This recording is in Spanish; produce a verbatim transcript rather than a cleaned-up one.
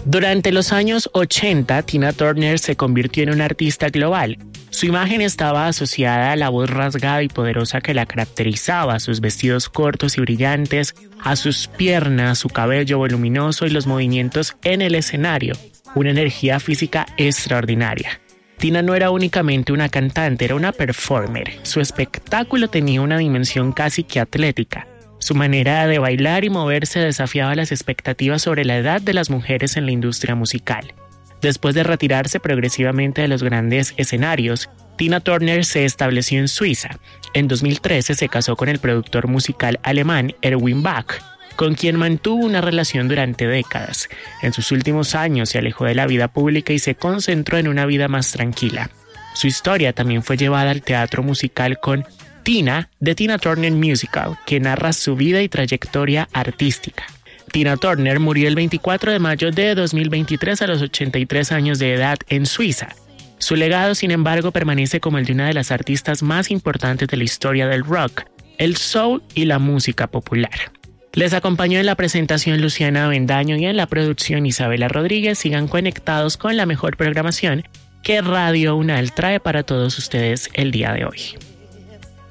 Durante los años ochenta, Tina Turner se convirtió en una artista global. Su imagen estaba asociada a la voz rasgada y poderosa que la caracterizaba, a sus vestidos cortos y brillantes, a sus piernas, su cabello voluminoso y los movimientos en el escenario, una energía física extraordinaria. Tina no era únicamente una cantante, era una performer. Su espectáculo tenía una dimensión casi que atlética. Su manera de bailar y moverse desafiaba las expectativas sobre la edad de las mujeres en la industria musical. Después de retirarse progresivamente de los grandes escenarios, Tina Turner se estableció en Suiza. En dos mil trece se casó con el productor musical alemán Erwin Bach, con quien mantuvo una relación durante décadas. En sus últimos años se alejó de la vida pública y se concentró en una vida más tranquila. Su historia también fue llevada al teatro musical con Tina, The Tina Turner Musical, que narra su vida y trayectoria artística. Tina Turner murió el veinticuatro de mayo de dos mil veintitrés a los ochenta y tres años de edad en Suiza. Su legado, sin embargo, permanece como el de una de las artistas más importantes de la historia del rock, el soul y la música popular. Les acompañó en la presentación Luciana Avendaño y en la producción Isabela Rodríguez. Sigan conectados con la mejor programación que Radio UNAL trae para todos ustedes el día de hoy.